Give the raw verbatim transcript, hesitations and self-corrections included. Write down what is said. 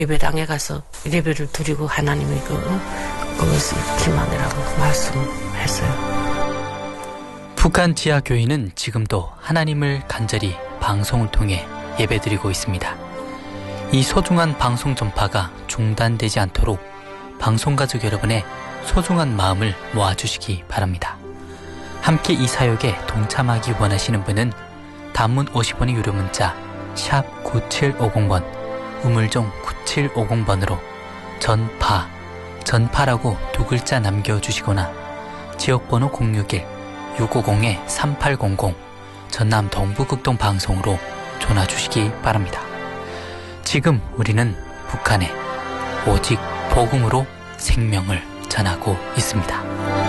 예배당에 가서 예배를 드리고 하나님의 그, 그것이 희망이라고 말씀했어요. 북한 지하교회는 지금도 하나님을 간절히 방송을 통해 예배드리고 있습니다. 이 소중한 방송 전파가 중단되지 않도록 방송가족 여러분의 소중한 마음을 모아주시기 바랍니다. 함께 이 사역에 동참하기 원하시는 분은 단문 오십 원의 유료 문자 샵 구칠오공 번, 우물정 구칠오공 번으로 전파, 전파라고 두 글자 남겨주시거나 지역번호 공육일 육오공 삼팔공공 전남 동부극동 방송으로 전화주시기 바랍니다. 지금 우리는 북한에 오직 복음으로 생명을 전하고 있습니다.